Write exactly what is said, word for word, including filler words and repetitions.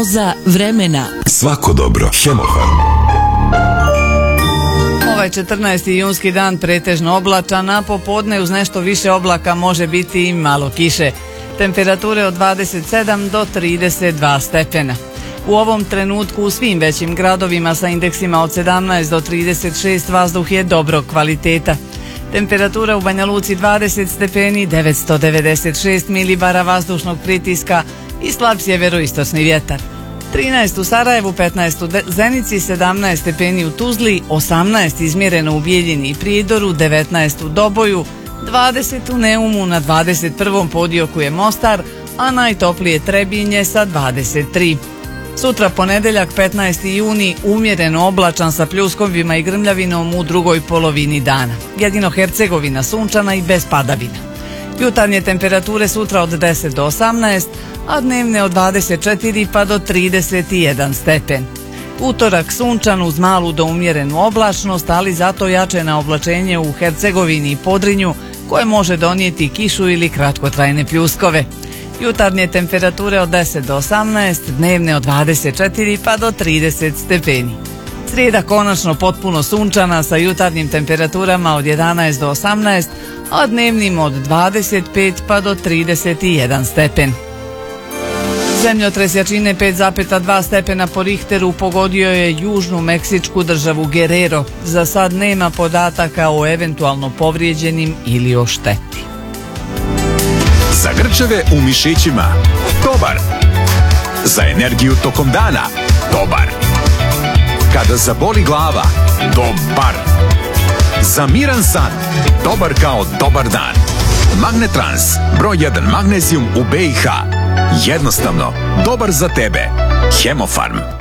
Prognoza vremena. Svako dobro. Hemofarm. Ovaj četrnaesti junski dan pretežno oblačan, a popodne uz nešto više oblaka može biti i malo kiše. Temperature od dvadeset sedam do trideset dva stepena. U ovom trenutku u svim većim gradovima sa indeksima od sedamnaest do trideset šest vazduh je dobrog kvaliteta. Temperatura u Banja Luci dvadeset stepeni, devetsto devedeset šest milibara vazdušnog pritiska i slab sjeveroistočni vjetar. trinaest u Sarajevu, petnaest u Zenici, sedamnaest stepeni u Tuzli, osamnaest izmjereno u Bijeljini i Prijedoru, devetnaest u Doboju, dvadeset u Neumu, na dvadeset prvom podioku je Mostar, a najtoplije Trebinje sa dvadeset tri. Sutra ponedeljak petnaesti juni umjereno oblačan sa pljuskovima i grmljavinom u drugoj polovini dana. Jedino Hercegovina sunčana i bez padavina. Jutarnje temperature sutra od deset do osamnaest, a dnevne od dvadeset četiri pa do trideset jedan stepen. Utorak sunčan uz malu do umjerenu oblačnost, ali zato jače na oblačenje u Hercegovini i Podrinju, koje može donijeti kišu ili kratkotrajne pljuskove. Jutarnje temperature od deset do osamnaest, dnevne od dvadeset četiri pa do trideset stepeni. Srijeda konačno potpuno sunčana sa jutarnjim temperaturama od jedanaest do osamnaest, a dnevnim od dvadeset pet pa do trideset jedan stepen. Zemljotres jačine pet zarez dva stepena po Richteru pogodio je južnu meksičku državu Guerrero. Za sad nema podataka o eventualno povrijeđenim ili o šteti. Za grčeve u mišićima, dobar. Za energiju tokom dana, dobar. Kada zaboli glava, dobar. Za miran san, dobar kao dobar dan. Magnetrans, broj jedan magnezijum u B i H. Jednostavno, dobar za tebe. Hemofarm.